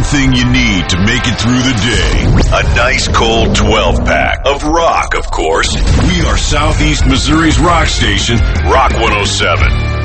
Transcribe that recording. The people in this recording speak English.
everything you need to make it through the day. A nice cold 12-pack of rock, of course. We are Southeast Missouri's rock station, Rock 107.